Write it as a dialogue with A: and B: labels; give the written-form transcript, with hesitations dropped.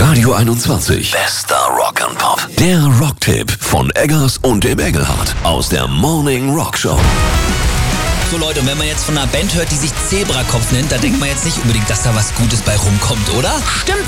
A: Radio 21. Bester Rock and Pop. Der Rocktipp von Eggers und dem Engelhardt aus der Morning Rock Show.
B: So Leute, und wenn man jetzt von einer Band hört, die sich Zebrakopf nennt, da denkt man jetzt nicht unbedingt, dass da was Gutes bei rumkommt, oder?
C: Stimmt